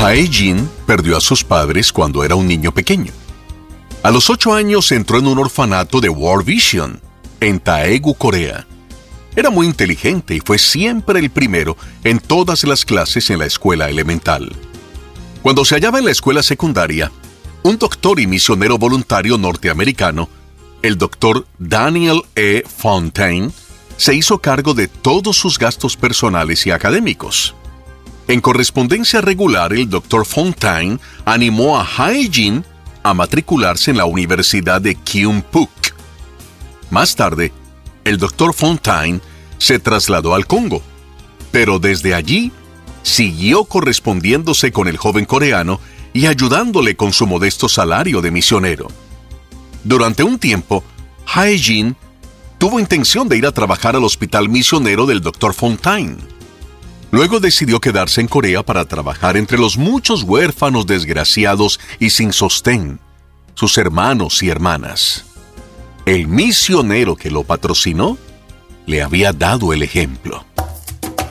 Hae-jin perdió a sus padres cuando era un niño pequeño. A los 8 años entró en un orfanato de World Vision, en Daegu, Corea. Era muy inteligente y fue siempre el primero en todas las clases en la escuela elemental. Cuando se hallaba en la escuela secundaria, un doctor y misionero voluntario norteamericano, el doctor Daniel E. Fontaine, se hizo cargo de todos sus gastos personales y académicos. En correspondencia regular, el doctor Fontaine animó a Hae-jin a matricularse en la Universidad de Kyung-puk. Más tarde, el doctor Fontaine se trasladó al Congo, pero desde allí siguió correspondiéndose con el joven coreano y ayudándole con su modesto salario de misionero. Durante un tiempo, Hae-jin tuvo intención de ir a trabajar al hospital misionero del doctor Fontaine. Luego decidió quedarse en Corea para trabajar entre los muchos huérfanos desgraciados y sin sostén, sus hermanos y hermanas. El misionero que lo patrocinó le había dado el ejemplo.